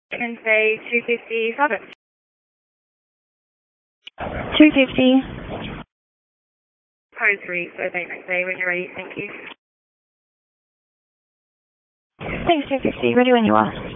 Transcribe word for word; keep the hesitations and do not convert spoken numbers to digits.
And say two fifty-seven. two fifty. Code three, so next day when you're ready. Thank you. Thanks, two fifty. Ready when you are.